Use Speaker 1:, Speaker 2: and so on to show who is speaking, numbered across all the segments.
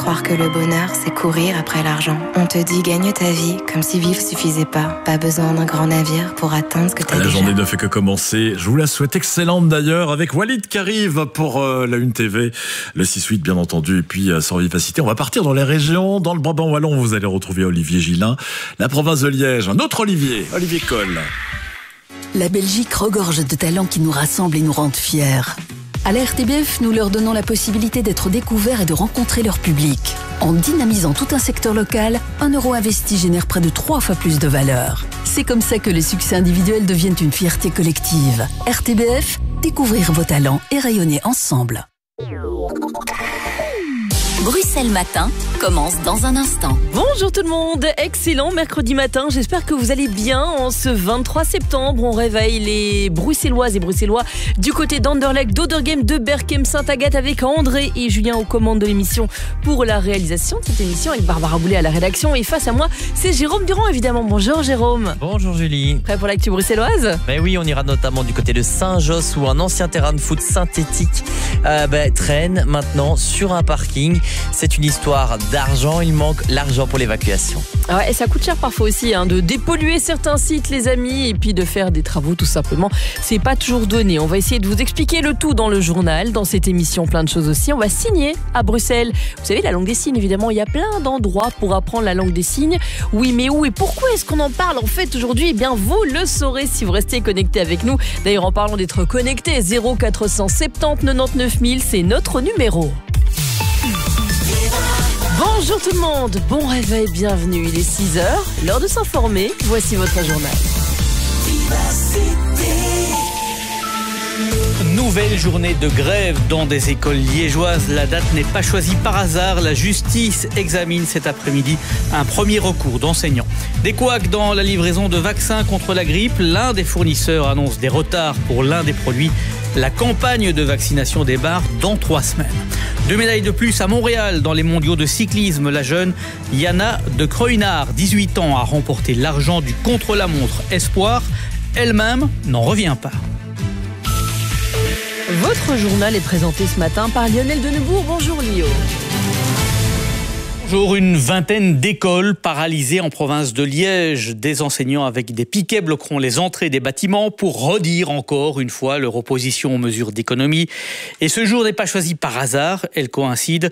Speaker 1: croire que le bonheur, c'est courir après l'argent. On te dit gagne ta vie, comme si vivre suffisait pas. Pas besoin d'un grand navire pour atteindre ce que t'as déjà.
Speaker 2: La journée ne fait que commencer. Je vous la souhaite excellente d'ailleurs, avec Walid qui arrive pour la Une TV, le 6-8 bien entendu, et puis sans vivacité. On va partir dans les régions, dans le Brabant wallon. Vous allez retrouver Olivier Gillin, la province de Liège, un autre Olivier Coll.
Speaker 3: La Belgique regorge de talents qui nous rassemblent et nous rendent fiers. À la RTBF, nous leur donnons la possibilité d'être découverts et de rencontrer leur public. En dynamisant tout un secteur local, 1 euro investi génère près de 3 fois plus de valeur. C'est comme ça que les succès individuels deviennent une fierté collective. RTBF, découvrir vos talents et rayonner ensemble.
Speaker 4: Bruxelles Matin commence dans un instant.
Speaker 5: Bonjour tout le monde, excellent mercredi matin, j'espère que vous allez bien. En ce 23 septembre, on réveille les Bruxelloises et Bruxellois du côté d'Anderlecht, d'Oderghem, de Berchem, Sainte-Agathe avec André et Julien aux commandes de l'émission pour la réalisation de cette émission avec Barbara Boulet à la rédaction. Et face à moi, c'est Jérôme Durand évidemment. Bonjour Jérôme.
Speaker 6: Bonjour Julie.
Speaker 5: Prêt pour l'actu bruxelloise?
Speaker 6: Ben oui, on ira notamment du côté de Saint-Josse où un ancien terrain de foot synthétique traîne maintenant sur un parking. C'est une histoire d'argent, il manque l'argent pour l'évacuation.
Speaker 5: Ouais, et ça coûte cher parfois aussi de dépolluer certains sites les amis et puis de faire des travaux tout simplement. C'est pas toujours donné. On va essayer de vous expliquer le tout dans le journal, dans cette émission, plein de choses aussi. On va signer à Bruxelles. Vous savez, la langue des signes, évidemment, il y a plein d'endroits pour apprendre la langue des signes. Oui, mais où et pourquoi est-ce qu'on en parle en fait aujourd'hui? Eh bien, vous le saurez si vous restez connecté avec nous. D'ailleurs, en parlant d'être connecté, 0470 99 000, c'est notre numéro. Bonjour tout le monde, bon réveil, bienvenue, il est 6h, l'heure de s'informer, voici votre journal.
Speaker 7: Nouvelle journée de grève dans des écoles liégeoises. La date n'est pas choisie par hasard. La justice examine cet après-midi un premier recours d'enseignants. Des couacs dans la livraison de vaccins contre la grippe. L'un des fournisseurs annonce des retards pour l'un des produits. La campagne de vaccination démarre dans 3 semaines. 2 médailles de plus à Montréal dans les mondiaux de cyclisme. La jeune Yana de Croinard, 18 ans, a remporté l'argent du contre-la-montre Espoir. Elle-même n'en revient pas.
Speaker 5: Votre journal est présenté ce matin par Lionel Denebourg. Bonjour Lio.
Speaker 7: Bonjour, une vingtaine d'écoles paralysées en province de Liège. Des enseignants avec des piquets bloqueront les entrées des bâtiments pour redire encore une fois leur opposition aux mesures d'économie. Et ce jour n'est pas choisi par hasard. Il coïncide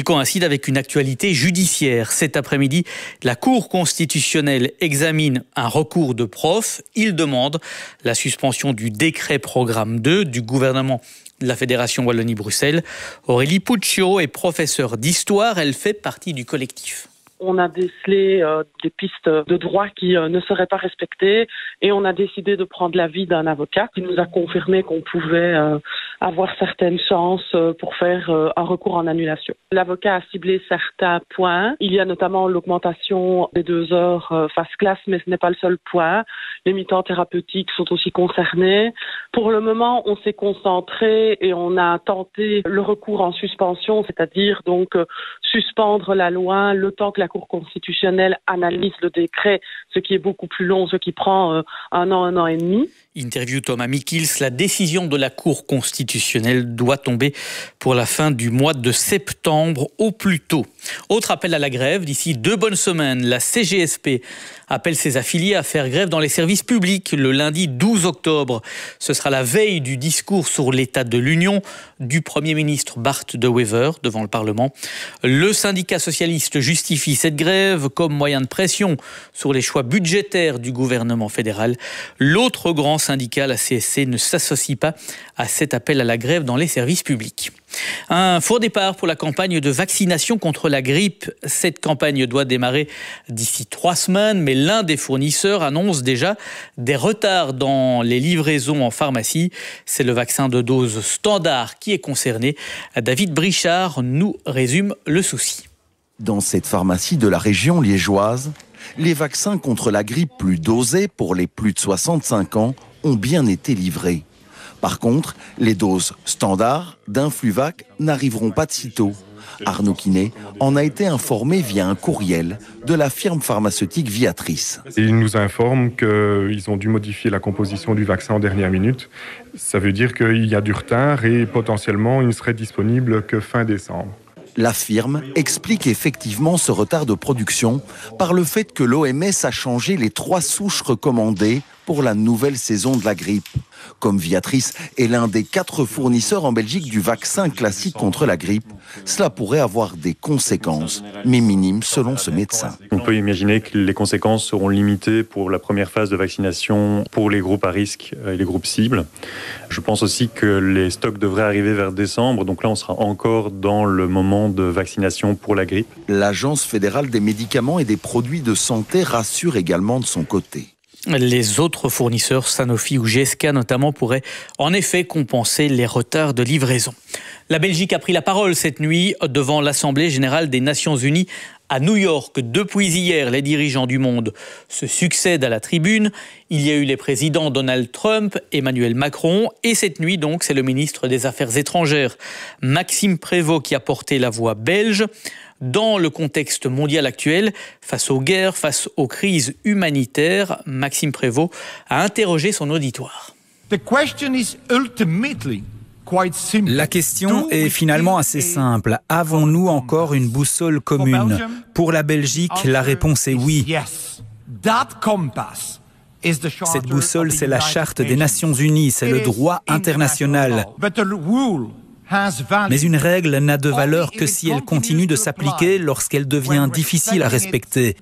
Speaker 7: avec une actualité judiciaire. Cet après-midi, la Cour constitutionnelle examine un recours de profs. Il demande la suspension du décret programme 2 du gouvernement de la Fédération Wallonie-Bruxelles. Aurélie Puccio est professeure d'histoire. Elle fait partie du collectif.
Speaker 8: On a décelé des pistes de droit qui ne seraient pas respectées et on a décidé de prendre l'avis d'un avocat qui nous a confirmé qu'on pouvait avoir certaines chances pour faire un recours en annulation. L'avocat a ciblé certains points. Il y a notamment l'augmentation des 2 heures face classe, mais ce n'est pas le seul point. Les mi-temps thérapeutiques sont aussi concernés. Pour le moment, on s'est concentré et on a tenté le recours en suspension, c'est-à-dire donc suspendre la loi le temps que la Cour constitutionnelle analyse le décret, ce qui est beaucoup plus long, ce qui prend 1 an et demi.
Speaker 7: Interview Thomas Mikils, la décision de la Cour constitutionnelle doit tomber pour la fin du mois de septembre au plus tôt. Autre appel à la grève, d'ici 2 bonnes semaines, la CGSP appelle ses affiliés à faire grève dans les services publics le lundi 12 octobre. Ce sera la veille du discours sur l'état de l'Union du Premier ministre Bart De Wever devant le Parlement. Le syndicat socialiste justifie cette grève comme moyen de pression sur les choix budgétaires du gouvernement fédéral. L'autre grand syndicat, la CSC, ne s'associe pas à cet appel à la grève dans les services publics. Un faux départ pour la campagne de vaccination contre la grippe. Cette campagne doit démarrer d'ici 3 semaines, mais l'un des fournisseurs annonce déjà des retards dans les livraisons en pharmacie. C'est le vaccin de dose standard qui est concerné. David Brichard nous résume le souci.
Speaker 9: Dans cette pharmacie de la région liégeoise, les vaccins contre la grippe plus dosés pour les plus de 65 ans ont bien été livrés. Par contre, les doses standards d'Influvac n'arriveront pas de sitôt. Arnaud Quinet en a été informé via un courriel de la firme pharmaceutique Viatris.
Speaker 10: Il nous informe qu'ils ont dû modifier la composition du vaccin en dernière minute. Ça veut dire qu'il y a du retard et potentiellement il ne serait disponible que fin décembre.
Speaker 9: La firme explique effectivement ce retard de production par le fait que l'OMS a changé les 3 souches recommandées pour la nouvelle saison de la grippe. Comme Viatris est l'un des 4 fournisseurs en Belgique du vaccin classique contre la grippe, cela pourrait avoir des conséquences, mais minimes selon ce médecin.
Speaker 10: On peut imaginer que les conséquences seront limitées pour la première phase de vaccination pour les groupes à risque et les groupes cibles. Je pense aussi que les stocks devraient arriver vers décembre, donc là on sera encore dans le moment de vaccination pour la grippe.
Speaker 9: L'Agence fédérale des médicaments et des produits de santé rassure également de son côté.
Speaker 7: Les autres fournisseurs, Sanofi ou GSK notamment, pourraient en effet compenser les retards de livraison. La Belgique a pris la parole cette nuit devant l'Assemblée générale des Nations Unies à New York. Depuis hier, les dirigeants du monde se succèdent à la tribune. Il y a eu les présidents Donald Trump, Emmanuel Macron et cette nuit donc, c'est le ministre des Affaires étrangères Maxime Prévost qui a porté la voix belge. Dans le contexte mondial actuel, face aux guerres, face aux crises humanitaires, Maxime Prévost a interrogé son auditoire.
Speaker 11: La question est finalement assez simple. Avons-nous encore une boussole commune ? Pour la Belgique, la réponse est oui. Cette boussole, c'est la Charte des Nations Unies, c'est le droit international. Mais une règle n'a de valeur que si elle continue de s'appliquer lorsqu'elle devient difficile à respecter.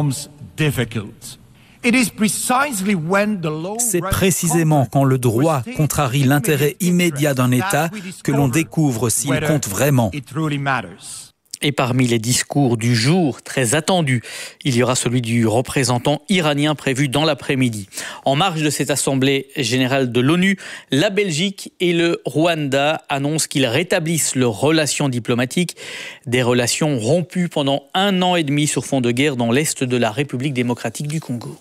Speaker 11: C'est précisément quand le droit contrarie l'intérêt immédiat d'un État que l'on découvre s'il compte vraiment.
Speaker 7: Et parmi les discours du jour, très attendus, il y aura celui du représentant iranien prévu dans l'après-midi. En marge de cette assemblée générale de l'ONU, la Belgique et le Rwanda annoncent qu'ils rétablissent leurs relations diplomatiques, des relations rompues pendant 1 an et demi sur fond de guerre dans l'est de la République démocratique du Congo.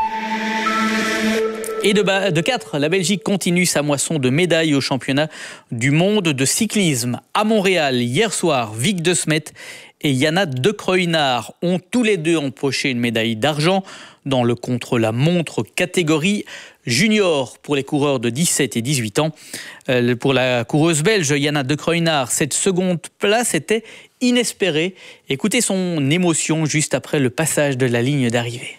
Speaker 7: Et de 4, la Belgique continue sa moisson de médailles au championnat du monde de cyclisme. À Montréal, hier soir, Vic De Smet et Yana De Krooijnaar ont tous les deux empoché une médaille d'argent dans le contre-la-montre catégorie junior pour les coureurs de 17 et 18 ans. Pour la coureuse belge Yana De Krooijnaar, cette seconde place était inespérée. Écoutez son émotion juste après le passage de la ligne d'arrivée.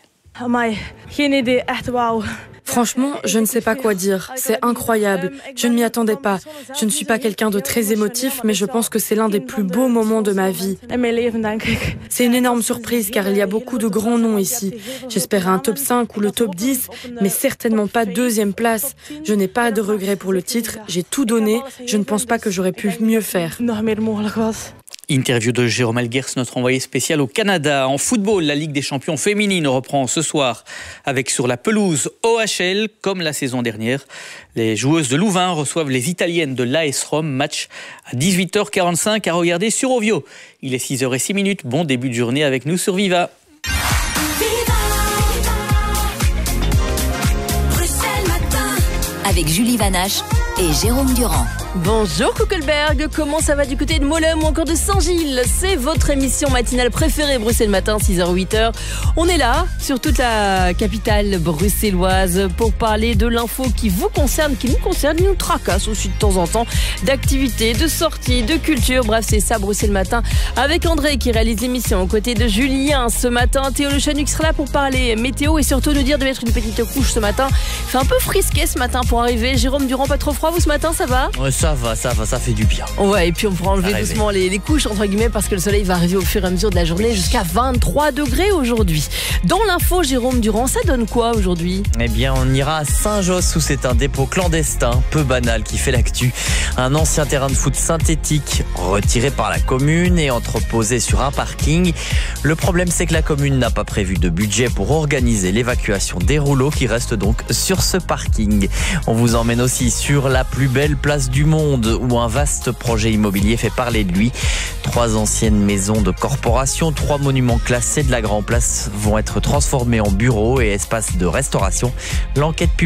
Speaker 12: Franchement, je ne sais pas quoi dire. C'est incroyable. Je ne m'y attendais pas. Je ne suis pas quelqu'un de très émotif, mais je pense que c'est l'un des plus beaux moments de ma vie. C'est une énorme surprise car il y a beaucoup de grands noms ici. J'espérais un top 5 ou le top 10, mais certainement pas 2e place. Je n'ai pas de regrets pour le titre. J'ai tout donné. Je ne pense pas que j'aurais pu mieux faire.
Speaker 7: Interview de Jérôme Elguers, notre envoyé spécial au Canada. En football, la Ligue des champions féminines reprend ce soir avec sur la pelouse OHL, comme la saison dernière. Les joueuses de Louvain reçoivent les Italiennes de l'AS Rome. Match à 18h45 à regarder sur Ovio. Il est 6h06. Bon début de journée avec nous sur Viva.
Speaker 4: Avec Julie Vanache et Jérôme Durand.
Speaker 5: Bonjour Kuckelberg, comment ça va du côté de Mollem ou encore de Saint-Gilles? C'est votre émission matinale préférée, Bruxelles Matin, 6h-8h. On est là, sur toute la capitale bruxelloise, pour parler de l'info qui vous concerne, qui nous concerne, qui nous tracasse aussi de temps en temps, d'activités, de sorties, de culture. Bref, c'est ça, Bruxelles Matin, avec André qui réalise l'émission aux côtés de Julien. Ce matin, Théo Le Chanuc sera là pour parler météo et surtout nous dire de mettre une petite couche ce matin. Il fait un peu frisqué ce matin pour arriver. Jérôme Durand, pas trop froid vous ce matin, ça va?
Speaker 6: Ouais, ça va, ça fait du bien.
Speaker 5: Ouais, et puis on pourra enlever doucement les couches entre guillemets parce que le soleil va arriver au fur et à mesure de la journée jusqu'à 23 degrés aujourd'hui. Dans l'info, Jérôme Durand, ça donne quoi aujourd'hui?
Speaker 6: Eh bien, on ira à Saint-Josse où c'est un dépôt clandestin, peu banal, qui fait l'actu. Un ancien terrain de foot synthétique retiré par la commune et entreposé sur un parking. Le problème, c'est que la commune n'a pas prévu de budget pour organiser l'évacuation des rouleaux qui restent donc sur ce parking. On vous emmène aussi sur la plus belle place du monde où un vaste projet immobilier fait parler de lui. 3 anciennes maisons de corporation, 3 monuments classés de la Grand Place vont être transformés en bureaux et espaces de restauration. L'enquête publique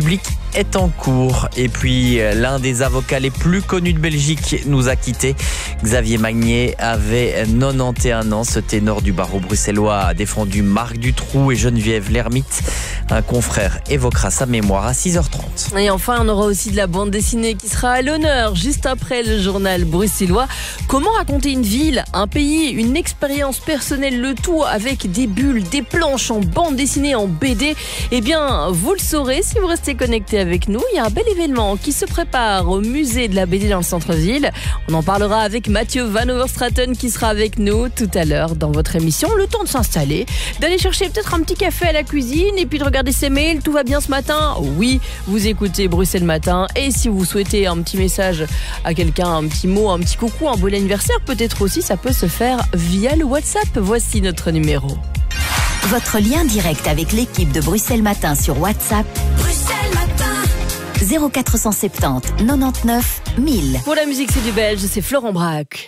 Speaker 6: est en cours. Et puis, l'un des avocats les plus connus de Belgique nous a quittés. Xavier Magnier avait 91 ans. Ce ténor du barreau bruxellois a défendu Marc Dutroux et Geneviève Lermite. Un confrère évoquera sa mémoire à 6h30.
Speaker 5: Et enfin, on aura aussi de la bande dessinée qui sera à l'honneur juste après le journal bruxellois. Comment raconter une ville, un pays, une expérience personnelle, le tout avec des bulles, des planches en bande dessinée, en BD. Eh bien, vous le saurez si vous restez connectés avec nous. Il y a un bel événement qui se prépare au musée de la BD dans le centre-ville. On en parlera avec Mathieu Van Overstraten qui sera avec nous tout à l'heure dans votre émission. Le temps de s'installer, d'aller chercher peut-être un petit café à la cuisine et puis de regarder ses mails. Tout va bien ce matin? Oui, vous écoutez Bruxelles Matin. Et si vous souhaitez un petit message à quelqu'un, un petit mot, un petit coucou, un bon anniversaire, peut-être aussi ça peut se faire via le WhatsApp. Voici notre numéro.
Speaker 4: Votre lien direct avec l'équipe de Bruxelles Matin sur WhatsApp. Bruxelles Matin 0470 99 1000.
Speaker 5: Pour la musique, c'est du belge, c'est Florent Braque.